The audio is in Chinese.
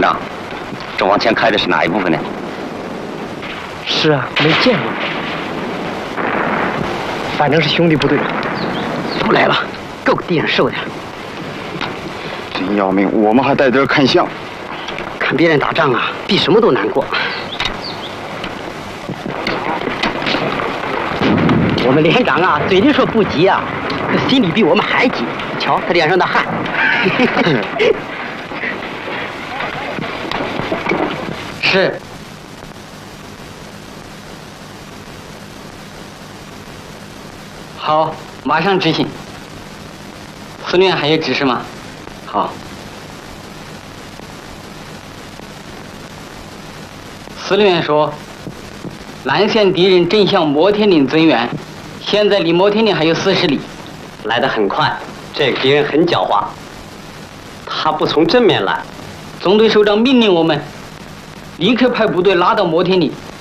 长，这往前开的是哪一部分呢？ 是啊，没见过，反正是兄弟部队。 都来了，够地上受的。 真要命，我们还在这儿看相。 看别人打仗啊，比什么都难过。我们连长啊，嘴里说不急啊，可心里比我们还急。瞧他脸上的汗。 是。好，马上执行。司令员还有指示吗？好。司令员说，蓝线敌人正向摩天岭增援，现在离摩天岭还有40里， 来得很快。这个敌人很狡猾，他不从正面来。 总队首长命令我们立刻派部队拉到摩天岭，